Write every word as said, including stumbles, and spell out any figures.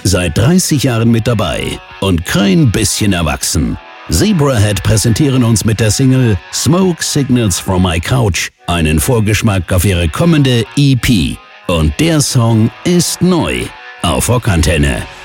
Seit dreißig Jahren mit dabei und kein bisschen erwachsen. Zebrahead präsentieren uns mit der Single Smoke Signals from My Couch einen Vorgeschmack auf ihre kommende E P. Und der Song ist neu auf Rockantenne.